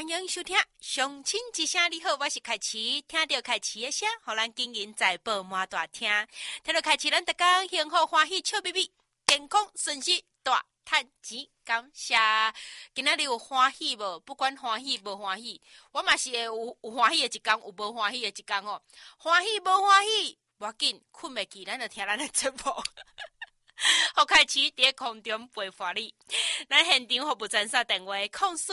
欢迎收听乡亲之声。你好，我是凯琪。听到凯琪的声，互咱经营在宝满大听。听到凯琪，咱大家幸福欢喜笑眯眯，健康顺遂大赚钱。感谢。今仔日有欢喜无？不管欢喜无欢喜，我嘛是会有欢喜的一天，有无欢喜的一天吼。欢喜无欢喜，无要紧，困袂去，咱就听咱的节目。好，开始伫空中陪伴你。咱现场服务专线电话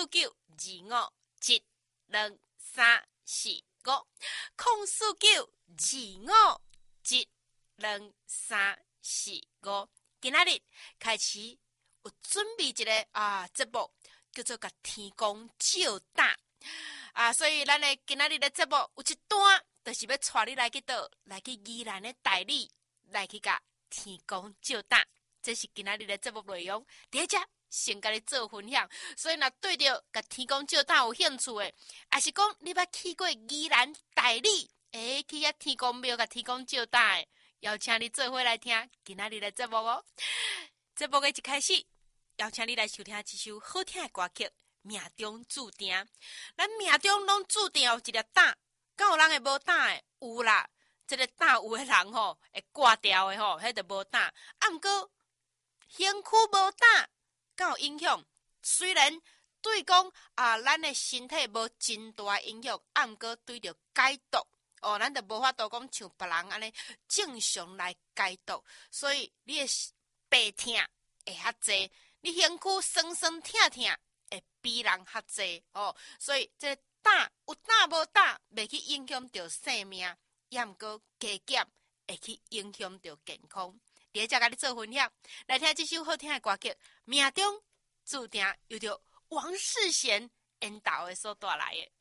：049-25345，049-25345。今仔日开始有准备一个节目，叫做甲天公照胆所以咱的今仔日的节目有一段，就是要带你来去倒，来去宜兰的大理，来去甲天公照胆。这是今仔日的节目内容，第一只先甲你做分享。所以若对着甲天公照胆有兴趣的，还是讲你捌去过宜兰大理，去遐天公庙甲天公照胆的，邀请你做伙来听今仔日的节目哦。节目的一开始，邀请你来收听一首好听的歌曲《命中注定》。咱命中拢注定有一粒胆，敢有人会无胆的？有啦，这个胆有的人吼会挂掉的吼，迄就无胆。毋过身躯无胆，敢有影响？虽然对讲咱的身体无真大影响，毋过对着解毒咱就无法度讲像别人安尼正常来解毒，所以你的背痛会较济，你身躯酸酸痛痛会比人较济所以这个胆有胆无胆，袂去影响到性命，也毋过加减会去影响到健康。第一只甲你做分享，来听这首好听的歌曲《命中注定》，由着王世贤演导的所带来的。